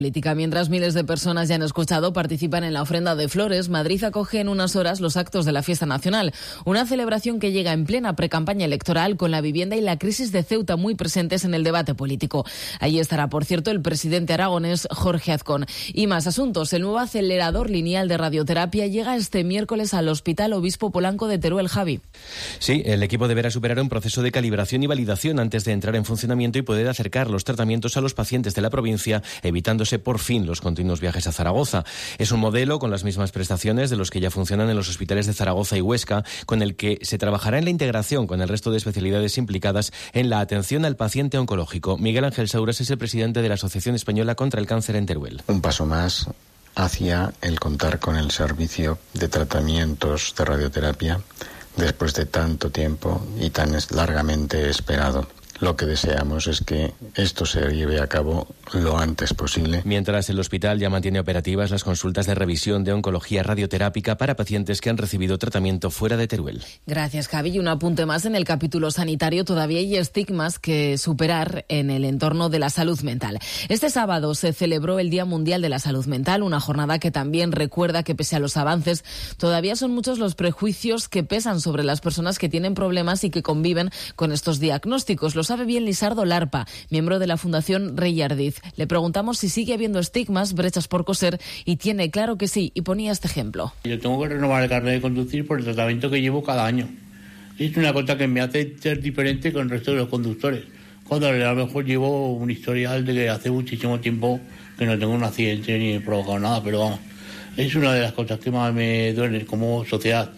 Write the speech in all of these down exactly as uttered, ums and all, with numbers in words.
política. Mientras miles de personas ya han escuchado participan en la ofrenda de flores, Madrid acoge en unas horas los actos de la fiesta nacional. Una celebración que llega en plena precampaña electoral con la vivienda y la crisis de Ceuta muy presentes en el debate político. Allí estará, por cierto, el presidente aragonés Jorge Azcón. Y más asuntos. El nuevo acelerador lineal de radioterapia llega este miércoles al Hospital Obispo Polanco de Teruel. Javi. Sí, el equipo deberá superar un proceso de calibración y validación antes de entrar en funcionamiento y poder acercar los tratamientos a los pacientes de la provincia, evitándose por fin los continuos viajes a Zaragoza. Es un modelo con las mismas prestaciones de los que ya funcionan en los hospitales de Zaragoza y Huesca, con el que se trabajará en la integración con el resto de especialidades implicadas en la atención al paciente oncológico. Miguel Ángel Sauras es el presidente de la Asociación Española contra el Cáncer en Teruel. Un paso más hacia el contar con el servicio de tratamientos de radioterapia después de tanto tiempo y tan largamente esperado. Lo que deseamos es que esto se lleve a cabo lo antes posible. Mientras el hospital ya mantiene operativas las consultas de revisión de oncología radioterápica para pacientes que han recibido tratamiento fuera de Teruel. Gracias, Javi. Y un apunte más en el capítulo sanitario. Todavía hay estigmas que superar en el entorno de la salud mental. Este sábado se celebró el Día Mundial de la Salud Mental, una jornada que también recuerda que pese a los avances, todavía son muchos los prejuicios que pesan sobre las personas que tienen problemas y que conviven con estos diagnósticos. Los sabe bien Lisardo Larpa, miembro de la Fundación Rey Ardiz. Le preguntamos si sigue habiendo estigmas, brechas por coser, y tiene claro que sí, y ponía este ejemplo. Yo tengo que renovar el carnet de conducir por el tratamiento que llevo cada año. Es una cosa que me hace ser diferente con el resto de los conductores, cuando a lo mejor llevo un historial de que hace muchísimo tiempo que no tengo un accidente ni he provocado nada, pero vamos, es una de las cosas que más me duelen como sociedad.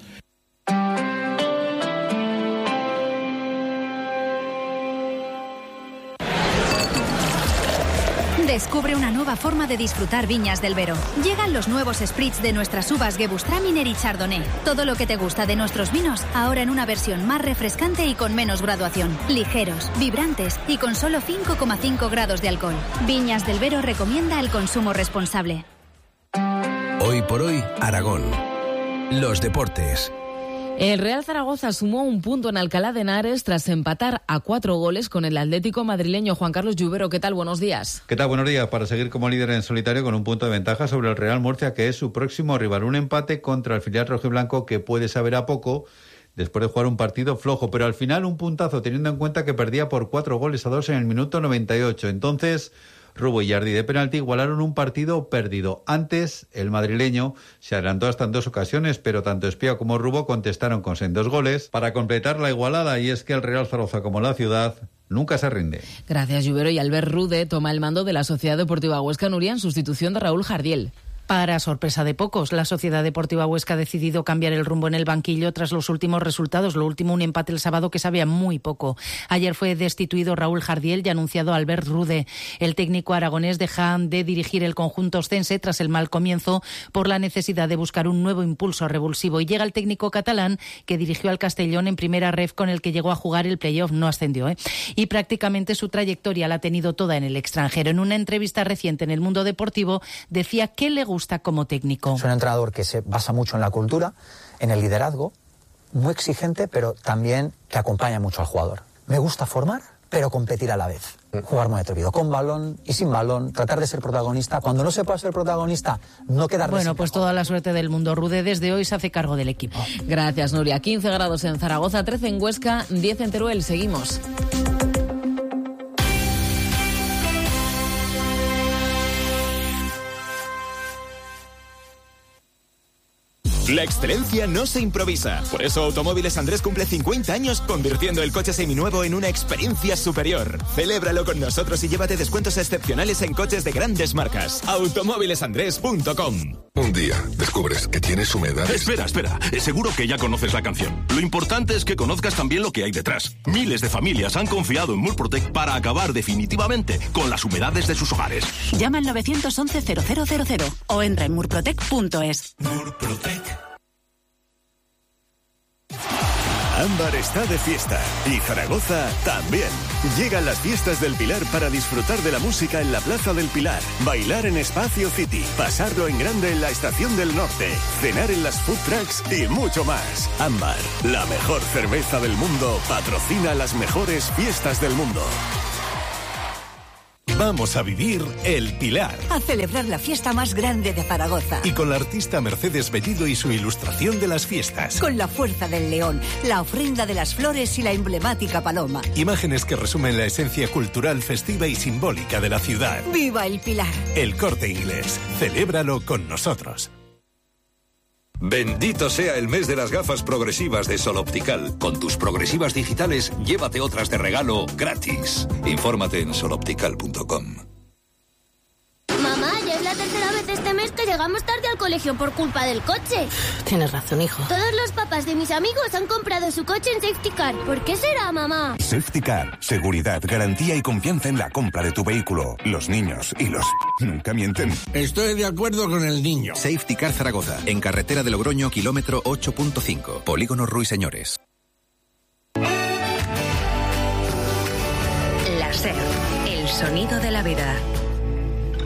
Descubre una nueva forma de disfrutar Viñas del Vero. Llegan los nuevos spritz de nuestras uvas Gewürztraminer y Chardonnay. Todo lo que te gusta de nuestros vinos, ahora en una versión más refrescante y con menos graduación. Ligeros, vibrantes y con solo cinco coma cinco grados de alcohol. Viñas del Vero recomienda el consumo responsable. Hoy por hoy, Aragón. Los deportes. El Real Zaragoza sumó un punto en Alcalá de Henares tras empatar a cuatro goles con el Atlético madrileño. Juan Carlos Lluvero, ¿qué tal? Buenos días. ¿Qué tal? Buenos días. Para seguir como líder en solitario con un punto de ventaja sobre el Real Murcia, que es su próximo rival. Un empate contra el filial rojiblanco que puede saber a poco después de jugar un partido flojo, pero al final un puntazo teniendo en cuenta que perdía por cuatro goles a dos en el minuto noventa y ocho. Entonces Rubo y Yardi de penalti igualaron un partido perdido. Antes, el madrileño se adelantó hasta en dos ocasiones, pero tanto Espía como Rubo contestaron con sendos goles para completar la igualada, y es que el Real Zaragoza, como la ciudad, nunca se rinde. Gracias, Lluvero. Y Albert Rude toma el mando de la Sociedad Deportiva Huesca Nuria en sustitución de Raúl Jardiel. Para sorpresa de pocos, la Sociedad Deportiva Huesca ha decidido cambiar el rumbo en el banquillo tras los últimos resultados. Lo último, un empate el sábado que sabía muy poco. Ayer fue destituido Raúl Jardiel y anunciado Albert Rude. El técnico aragonés deja de dirigir el conjunto oscense tras el mal comienzo por la necesidad de buscar un nuevo impulso revulsivo. Y llega el técnico catalán que dirigió al Castellón en primera ref, con el que llegó a jugar el playoff. No ascendió, ¿eh? Y prácticamente su trayectoria la ha tenido toda en el extranjero. En una entrevista reciente en El Mundo Deportivo decía que le gusta como técnico. Es un entrenador que se basa mucho en la cultura, en el liderazgo, muy exigente, pero también que acompaña mucho al jugador. Me gusta formar, pero competir a la vez. Jugar muy atrevido, con balón y sin balón, tratar de ser protagonista. Cuando no se puede ser protagonista, no quedar de Bueno, pues toda la suerte del mundo. Rude desde hoy se hace cargo del equipo. Gracias, Nuria. quince grados en Zaragoza, trece en Huesca, diez en Teruel. Seguimos. La excelencia no se improvisa. Por eso Automóviles Andrés cumple cincuenta años convirtiendo el coche seminuevo en una experiencia superior. Celébralo con nosotros y llévate descuentos excepcionales en coches de grandes marcas. automóviles andrés punto com. Un día descubres que tienes humedades. Espera, espera. Seguro que ya conoces la canción. Lo importante es que conozcas también lo que hay detrás. Miles de familias han confiado en Murprotec para acabar definitivamente con las humedades de sus hogares. Llama al nueve once cero cero cero cero o entra en murprotec punto es. Murprotec. Ámbar está de fiesta y Zaragoza también. Llegan las fiestas del Pilar para disfrutar de la música en la Plaza del Pilar, bailar en Espacio City, pasarlo en grande en la Estación del Norte, cenar en las food trucks y mucho más. Ámbar, la mejor cerveza del mundo, patrocina las mejores fiestas del mundo. Vamos a vivir el Pilar. A celebrar la fiesta más grande de Zaragoza. Y con la artista Mercedes Bellido y su ilustración de las fiestas. Con la fuerza del león, la ofrenda de las flores y la emblemática paloma. Imágenes que resumen la esencia cultural, festiva y simbólica de la ciudad. ¡Viva el Pilar! El Corte Inglés. Celébralo con nosotros. Bendito sea el mes de las gafas progresivas de Sol Optical. Con tus progresivas digitales, llévate otras de regalo gratis. Infórmate en sol optical punto com. Mamá, ya es la tercera vez este mes que llegamos tarde al colegio por culpa del coche. Tienes razón, hijo. Todos los papás de mis amigos han comprado su coche en Safety Car. ¿Por qué será, mamá? Safety Car. Seguridad, garantía y confianza en la compra de tu vehículo. Los niños y los... nunca mienten. Estoy de acuerdo con el niño. Safety Car Zaragoza. En carretera de Logroño, kilómetro ocho punto cinco. Polígono Ruiseñores. La SER. El sonido de la vida.